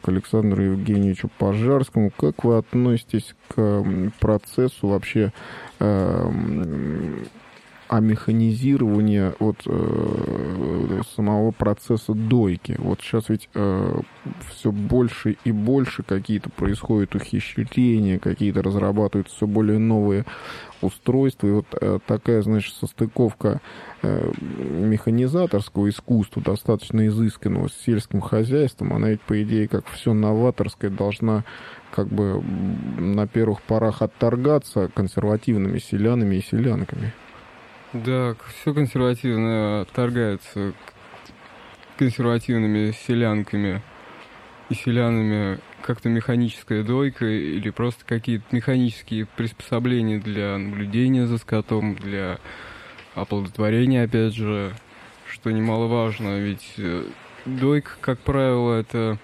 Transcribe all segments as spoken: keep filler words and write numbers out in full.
к Александру Евгеньевичу Пожарскому. Как вы относитесь к процессу вообще э, амеханизирования вот, э, самого процесса дойки? Вот сейчас ведь э, все больше и больше какие-то происходят ухищрения, какие-то разрабатываются все более новые устройства. И вот э, такая, значит, состыковка э, механизаторского искусства, достаточно изысканного, с сельским хозяйством, она ведь, по идее, как все новаторское, должна как бы на первых порах отторгаться консервативными селянами и селянками. Да, все консервативно отторгается консервативными селянками и селянами. Как-то механическая дойка или просто какие-то механические приспособления для наблюдения за скотом, для оплодотворения, опять же, что немаловажно. Ведь дойка, как правило, это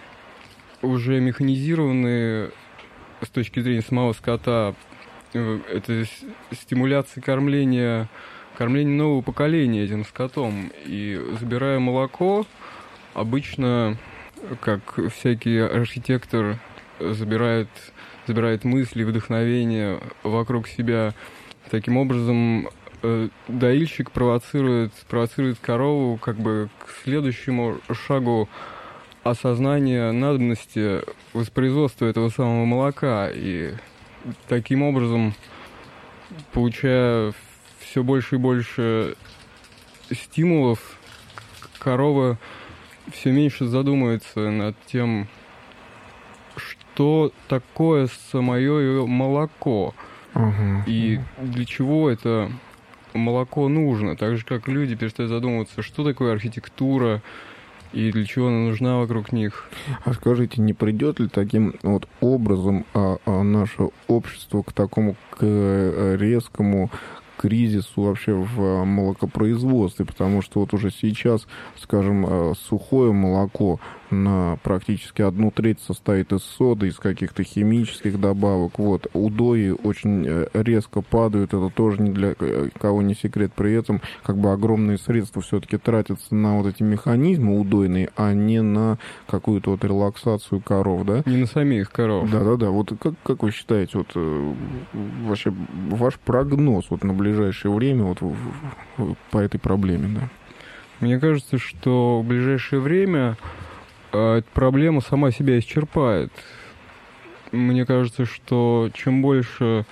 уже механизированные с точки зрения самого скота. Это стимуляция кормления, кормления нового поколения этим скотом. И забирая молоко, обычно, как всякий архитектор забирает, забирает мысли, вдохновение вокруг себя, таким образом доильщик провоцирует, провоцирует корову как бы к следующему шагу осознания надобности воспроизводства этого самого молока. И таким образом, получая все больше и больше стимулов, корова все меньше задумывается над тем, что такое самое ее молоко. Uh-huh. И для чего это молоко нужно. Так же, как люди перестают задумываться, что такое архитектура, и для чего она нужна вокруг них. А скажите, не придет ли таким вот образом а, а наше общество к такому к резкому кризису вообще в молокопроизводстве? Потому что вот уже сейчас, скажем, сухое молоко на практически одну треть состоит из соды, из каких-то химических добавок. Вот. Удои очень резко падают, это тоже ни для кого не секрет. При этом как бы огромные средства все-таки тратятся на вот эти механизмы удойные, а не на какую-то вот релаксацию коров, да? Не на самих коров. Да-да-да. Вот как, как вы считаете, вот вообще ваш прогноз вот на ближайшее время вот по этой проблеме, да? Мне кажется, что в ближайшее время эта проблема сама себя исчерпает. Мне кажется, что чем больше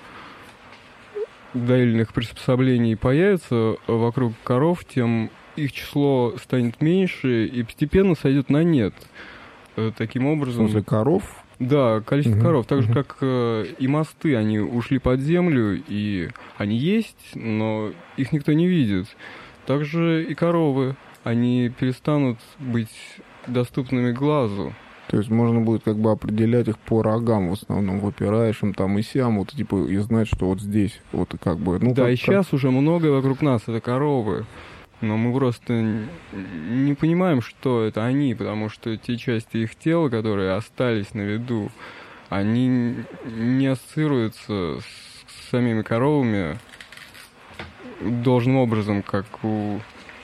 доильных приспособлений появится вокруг коров, тем их число станет меньше и постепенно сойдет на нет. Таким образом... В смысле коров? Да, количество угу, коров. Так угу. же, как и мосты, они ушли под землю, и они есть, но их никто не видит. Также и коровы, они перестанут быть доступными глазу. То есть можно будет как бы определять их по рогам, в основном выпираешь им там и сям, вот типа и знать, что вот здесь вот как бы... Ну, да, как, и сейчас как... уже многое вокруг нас это коровы, но мы просто не понимаем, что это они, потому что те части их тела, которые остались на виду, они не ассоциируются с самими коровами должным образом, как у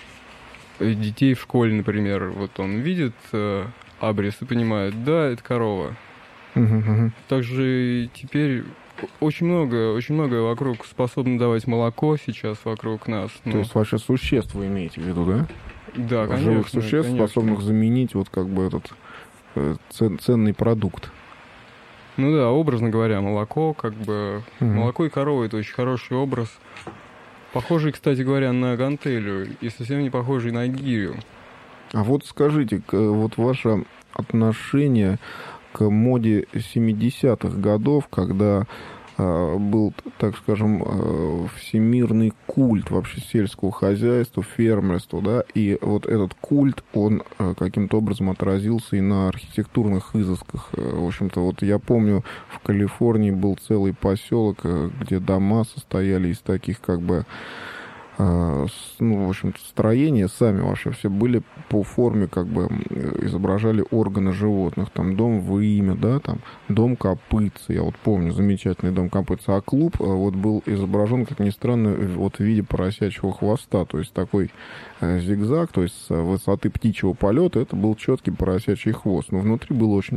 детей в школе, например. Вот он видит э, абрис и понимает, да, это корова. Uh-huh. Также и теперь очень много, очень многое вокруг способно давать молоко сейчас вокруг нас. Но... То есть вообще существ вы имеете в виду, да? Да, конечно. Живых существ, конечно. способных заменить вот как бы этот э, цен, ценный продукт. Ну да, образно говоря, молоко, как бы... Uh-huh. Молоко и корова — это очень хороший образ. Похожий, кстати говоря, на гантелю и совсем не похожий на гирю. А вот скажите, вот ваше отношение к моде семидесятых годов, когда э, был, так скажем, э, всемирный культ вообще сельского хозяйства, фермерства, да, и вот этот культ, он э, каким-то образом отразился и на архитектурных изысках. В общем-то, вот я помню, в Калифорнии был целый поселок, где дома состояли из таких как бы ну, в общем-то, строения сами вообще все были по форме, как бы изображали органы животных. Там дом в имя, да, там дом копытца. Я вот помню замечательный дом копытца. А клуб вот был изображен, как ни странно, вот в виде поросячьего хвоста. То есть такой зигзаг, то есть с высоты птичьего полета это был четкий поросячий хвост. Но внутри было очень